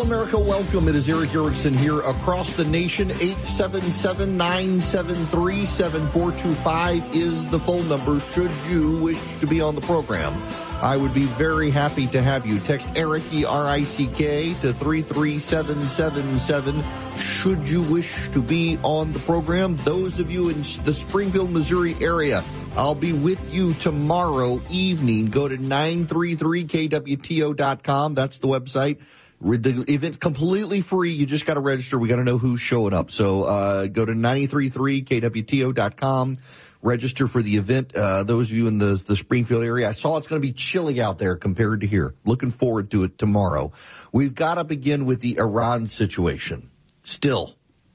America, welcome. It is Eric Erickson here across the nation. 877-973-7425 is the phone number should you wish to be on the program. I would be very happy to have you. Text Eric, E-R-I-C-K, to 33777 should you wish to be on the program. Those of you in the Springfield, Missouri area, I'll be with you tomorrow evening. Go to 933kwto.com. That's the website. The event completely free. You just got to register. We got to know who's showing up. So go to 933kwto.com. Register for the event. Those of you in the Springfield area, I saw it's going to be chilly out there compared to here. Looking forward to it tomorrow. We've got to begin with the Iran situation. Still,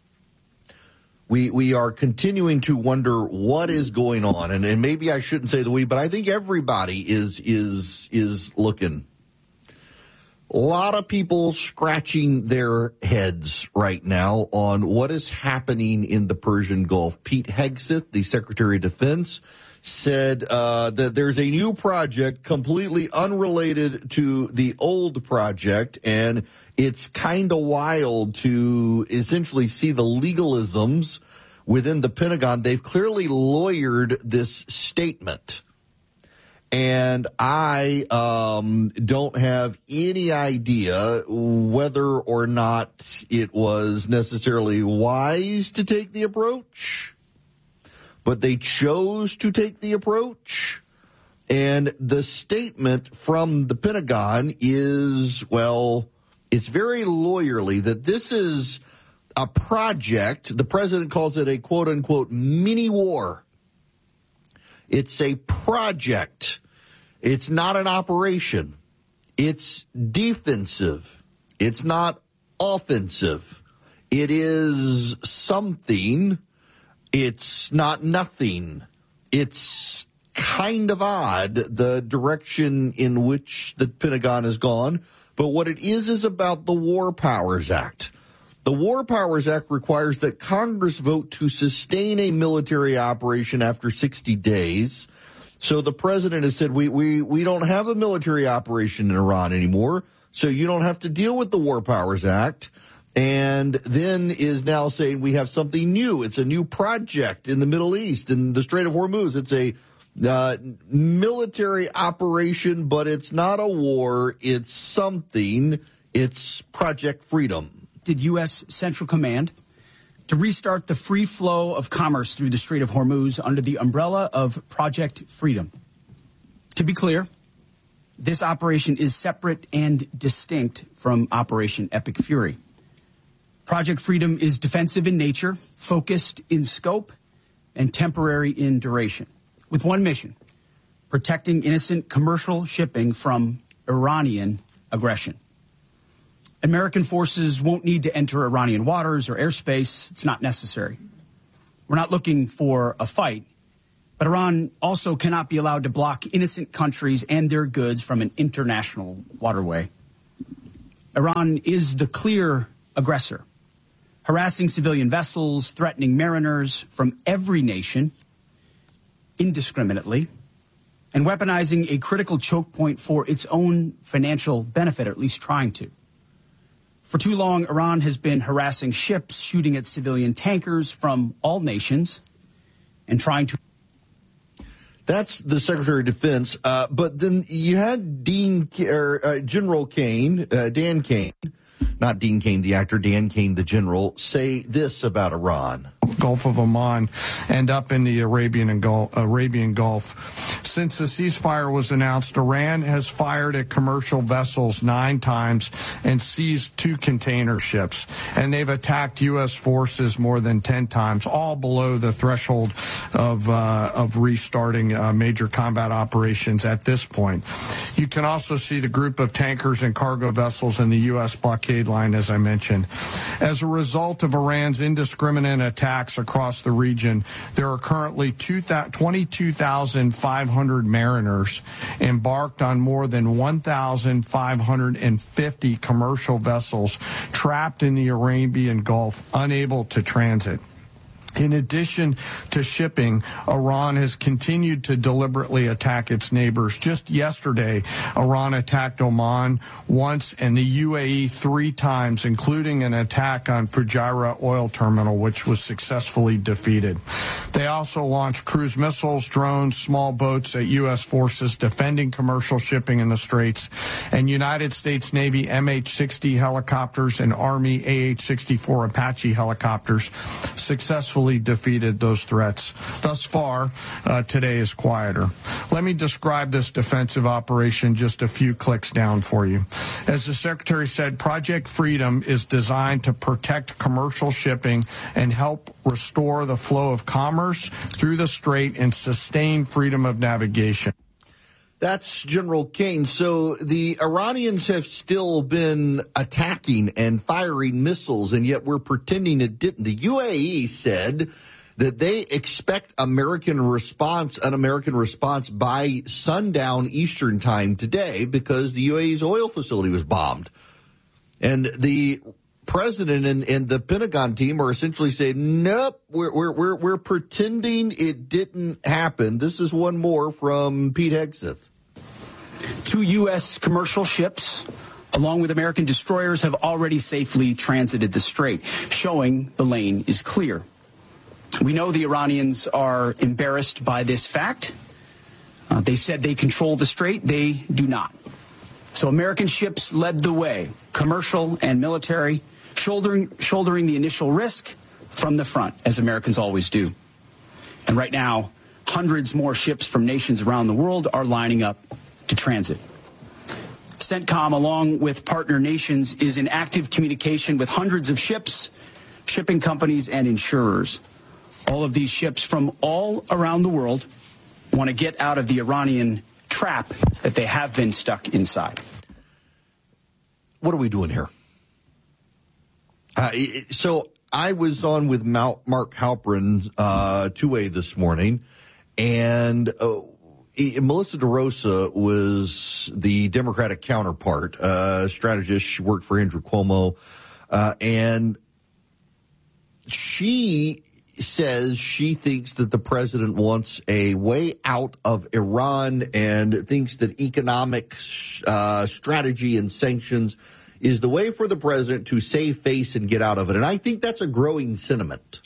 we are continuing to wonder what is going on, and maybe I shouldn't say the we, but I think everybody is looking. A lot of people scratching their heads right now on what is happening in the Persian Gulf. Pete Hegseth, the Secretary of Defense, said that there's a new project completely unrelated to the old project, and it's kind of wild to essentially see the legalisms within the Pentagon. They've clearly lawyered this statement. And I don't have any idea whether or not it was necessarily wise to take the approach, but they chose to take the approach. And the statement from the Pentagon is, well, it's very lawyerly that this is a project. The president calls it a quote-unquote mini war. It's a project. It's not an operation. It's defensive. It's not offensive. It is something. It's not nothing. It's kind of odd, the direction in which the Pentagon has gone. But what it is about the War Powers Act. The War Powers Act requires that Congress vote to sustain a military operation after 60 days. So the president has said, we don't have a military operation in Iran anymore, so you don't have to deal with the War Powers Act. And then is now saying we have something new. It's a new project in the Middle East, in the Strait of Hormuz. It's a military operation, but it's not a war. It's something. It's Project Freedom. Did U.S. Central Command to restart the free flow of commerce through the Strait of Hormuz under the umbrella of Project Freedom. To be clear, this operation is separate and distinct from Operation Epic Fury. Project Freedom is defensive in nature, focused in scope, and temporary in duration, with one mission: protecting innocent commercial shipping from Iranian aggression. American forces won't need to enter Iranian waters or airspace. It's not necessary. We're not looking for a fight, but Iran also cannot be allowed to block innocent countries and their goods from an international waterway. Iran is the clear aggressor, harassing civilian vessels, threatening mariners from every nation indiscriminately, and weaponizing a critical choke point for its own financial benefit, or at least trying to. For too long, Iran has been harassing ships, shooting at civilian tankers from all nations, and trying to... That's the Secretary of Defense. But then you had General Kane, Dan Kane, not Dean Kane, the actor, Dan Kane, the general, say this about Iran. Gulf of Oman and up in the Arabian Gulf. Since the ceasefire was announced, Iran has fired at commercial vessels 9 times and seized 2 container ships. And they've attacked U.S. forces more than 10 times, all below the threshold of restarting major combat operations at this point. You can also see the group of tankers and cargo vessels in the U.S. blockade line, as I mentioned. As a result of Iran's indiscriminate attacks across the region, there are currently 22,500 mariners embarked on more than 1,550 commercial vessels trapped in the Arabian Gulf, unable to transit. In addition to shipping, Iran has continued to deliberately attack its neighbors. Just yesterday, Iran attacked Oman once and the UAE 3 times, including an attack on Fujairah oil terminal, which was successfully defeated. They also launched cruise missiles, drones, small boats at U.S. forces defending commercial shipping in the Straits, and United States Navy MH-60 helicopters and Army AH-64 Apache helicopters successfully defeated those threats. Thus far, today is quieter. Let me describe this defensive operation just a few clicks down for you. As the Secretary said, Project Freedom is designed to protect commercial shipping and help restore the flow of commerce through the Strait and sustain freedom of navigation. That's General Kane. So the Iranians have still been attacking and firing missiles, and yet we're pretending it didn't. The UAE said that they expect an American response by sundown Eastern time today because the UAE's oil facility was bombed. And the president and the Pentagon team are essentially saying, nope, we're pretending it didn't happen. This is one more from Pete Hegseth. 2 U.S. commercial ships, along with American destroyers, have already safely transited the Strait, showing the lane is clear. We know the Iranians are embarrassed by this fact. They said they control the Strait. They do not. So American ships led the way, commercial and military, shouldering the initial risk from the front, as Americans always do. And right now, hundreds more ships from nations around the world are lining up to transit. CENTCOM, along with partner nations, is in active communication with hundreds of ships, shipping companies, and insurers. All of these ships from all around the world want to get out of the Iranian trap that they have been stuck inside. What are we doing here? So I was on with Mark Halperin two-way this morning, and Melissa DeRosa was the Democratic counterpart, strategist. She worked for Andrew Cuomo, and she says she thinks that the president wants a way out of Iran and thinks that economic strategy and sanctions is the way for the president to save face and get out of it. And I think that's a growing sentiment.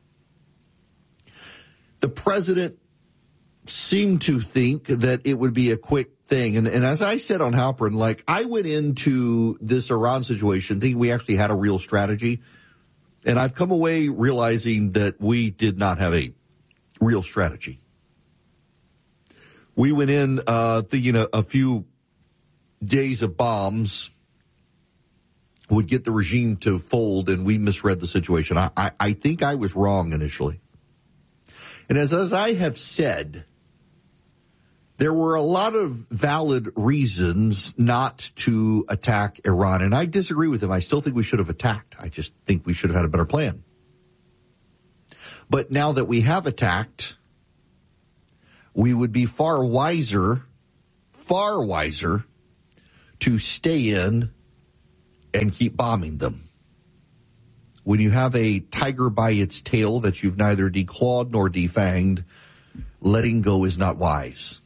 The president seemed to think that it would be a quick thing. And as I said on Halperin, I went into this Iran situation thinking we actually had a real strategy. And I've come away realizing that we did not have a real strategy. We went in thinking a few days of bombs would get the regime to fold, and we misread the situation. I think I was wrong initially. And as I have said, there were a lot of valid reasons not to attack Iran, and I disagree with him. I still think we should have attacked. I just think we should have had a better plan. But now that we have attacked, we would be far wiser to stay in and keep bombing them. When you have a tiger by its tail that you've neither declawed nor defanged, letting go is not wise.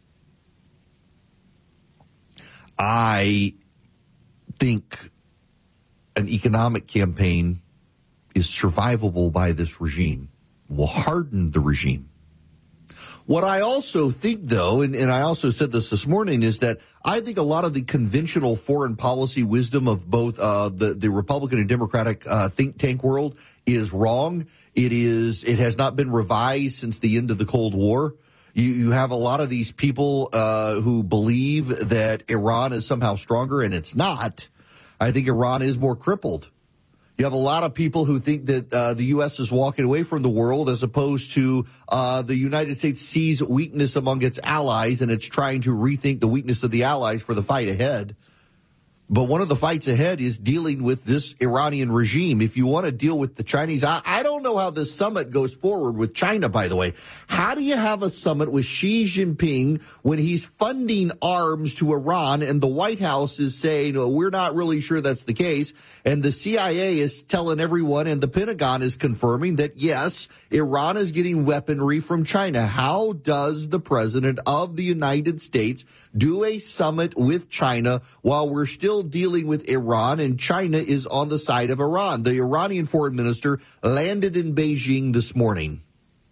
I think an economic campaign is survivable by this regime, will harden the regime. What I also think, though, and I also said this morning, is that I think a lot of the conventional foreign policy wisdom of both the Republican and Democratic think tank world is wrong. It has not been revised since the end of the Cold War. You have a lot of these people who believe that Iran is somehow stronger, and it's not. I think Iran is more crippled. You have a lot of people who think that the U.S. is walking away from the world as opposed to the United States sees weakness among its allies, and it's trying to rethink the weakness of the allies for the fight ahead. But one of the fights ahead is dealing with this Iranian regime. If you want to deal with the Chinese, I don't know how this summit goes forward with China, by the way. How do you have a summit with Xi Jinping when he's funding arms to Iran and the White House is saying, oh, we're not really sure that's the case, and the CIA is telling everyone and the Pentagon is confirming that, yes, Iran is getting weaponry from China. How does the President of the United States do a summit with China while we're still dealing with Iran and China is on the side of Iran? The Iranian foreign minister landed in Beijing this morning.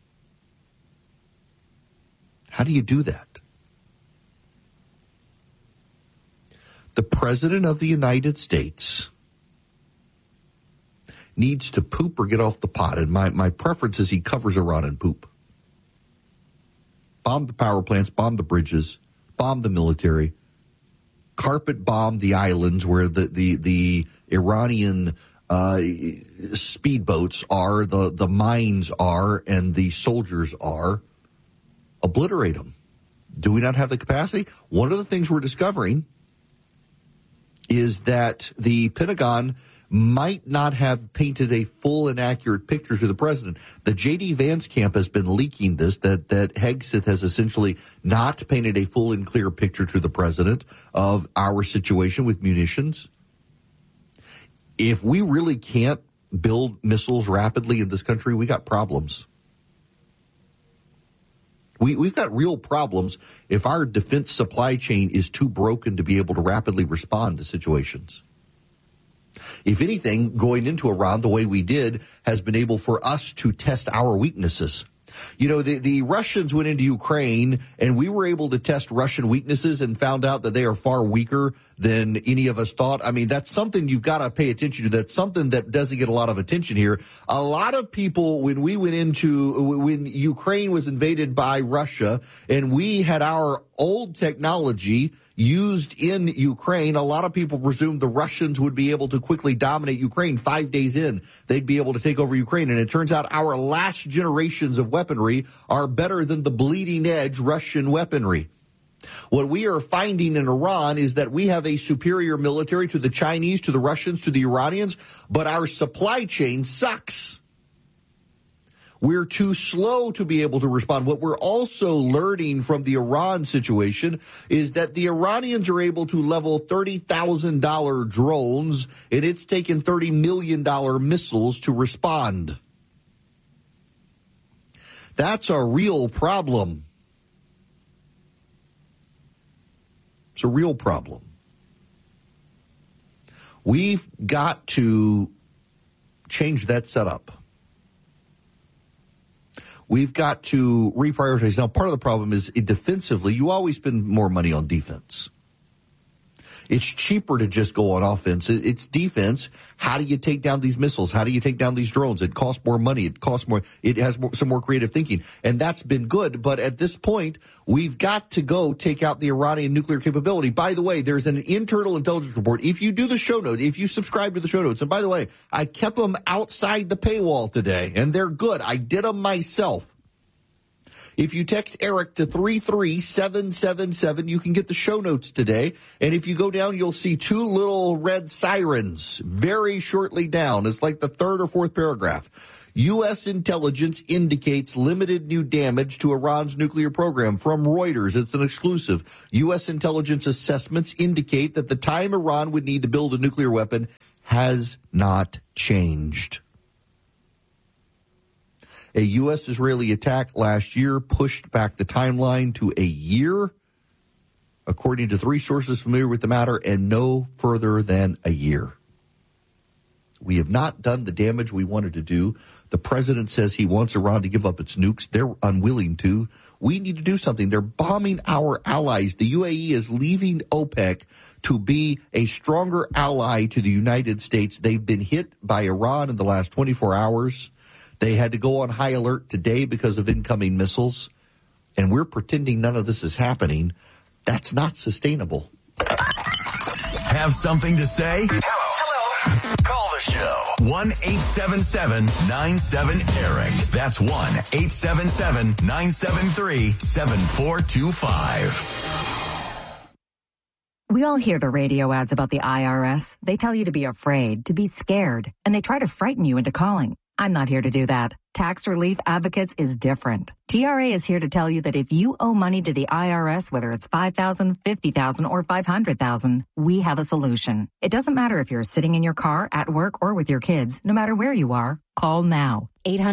How do you do that? The President of the United States needs to poop or get off the pot, and my preference is he covers Iran in poop. Bomb the power plants, bomb the bridges, bomb the military, carpet bomb the islands where the Iranian speedboats are, the mines are, and the soldiers are. Obliterate them. Do we not have the capacity? One of the things we're discovering is that the Pentagon might not have painted a full and accurate picture to the president. The J.D. Vance camp has been leaking this, that Hegseth has essentially not painted a full and clear picture to the president of our situation with munitions. If we really can't build missiles rapidly in this country, we got problems. We've got real problems if our defense supply chain is too broken to be able to rapidly respond to situations. If anything, going into Iran the way we did has been able for us to test our weaknesses. You know, the Russians went into Ukraine, and we were able to test Russian weaknesses and found out that they are far weaker than any of us thought. I mean, that's something you've got to pay attention to. That's something that doesn't get a lot of attention here. A lot of people, when Ukraine was invaded by Russia and we had our old technology used in Ukraine, a lot of people presumed the Russians would be able to quickly dominate Ukraine. 5 days in, they'd be able to take over Ukraine. And it turns out our last generations of weaponry are better than the bleeding edge Russian weaponry. What we are finding in Iran is that we have a superior military to the Chinese, to the Russians, to the Iranians, but our supply chain sucks. We're too slow to be able to respond. What we're also learning from the Iran situation is that the Iranians are able to level $30,000 drones, and it's taken $30 million missiles to respond. That's a real problem. It's a real problem. We've got to change that setup. We've got to reprioritize. Now, part of the problem is defensively, you always spend more money on defense. It's cheaper to just go on offense. It's defense. How do you take down these missiles? How do you take down these drones? It costs more money. It costs more. It has some more creative thinking. And that's been good. But at this point, we've got to go take out the Iranian nuclear capability. By the way, there's an internal intelligence report. If you do the show notes, if you subscribe to the show notes, and by the way, I kept them outside the paywall today, and they're good. I did them myself. If you text Eric to 33777, you can get the show notes today. And if you go down, you'll see two little red sirens very shortly down. It's like the third or fourth paragraph. U.S. intelligence indicates limited new damage to Iran's nuclear program from Reuters. It's an exclusive. U.S. intelligence assessments indicate that the time Iran would need to build a nuclear weapon has not changed. A U.S.-Israeli attack last year pushed back the timeline to a year, according to three sources familiar with the matter, and no further than a year. We have not done the damage we wanted to do. The president says he wants Iran to give up its nukes. They're unwilling to. We need to do something. They're bombing our allies. The UAE is leaving OPEC to be a stronger ally to the United States. They've been hit by Iran in the last 24 hours. They had to go on high alert today because of incoming missiles, and we're pretending none of this is happening. That's not sustainable. Have something to say? Hello. Call the show. 1-877-97-ERIC. That's 1-877-973-7425. We all hear the radio ads about the IRS. They tell you to be afraid, to be scared, and they try to frighten you into calling. I'm not here to do that. Tax Relief Advocates is different. TRA is here to tell you that if you owe money to the IRS, whether it's $5,000, $50,000, or $500,000, we have a solution. It doesn't matter if you're sitting in your car, at work, or with your kids. No matter where you are, call now.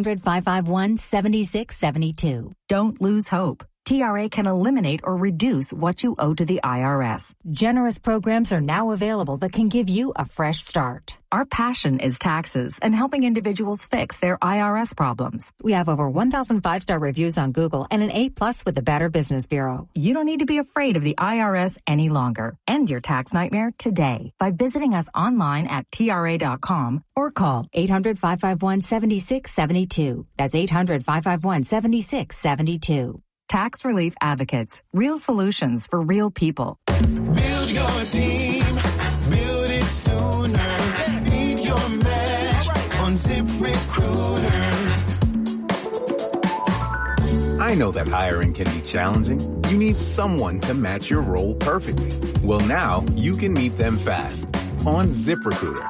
800-551-7672. Don't lose hope. TRA can eliminate or reduce what you owe to the IRS. Generous programs are now available that can give you a fresh start. Our passion is taxes and helping individuals fix their IRS problems. We have over 1,000 5-star reviews on Google and an A+ with the Better Business Bureau. You don't need to be afraid of the IRS any longer. End your tax nightmare today by visiting us online at TRA.com or call 800-551-7672. That's 800-551-7672. Tax Relief Advocates. Real solutions for real people. Build your team. Build it sooner. Beat your match on ZipRecruiter. I know that hiring can be challenging. You need someone to match your role perfectly. Well, now you can meet them fast on ZipRecruiter.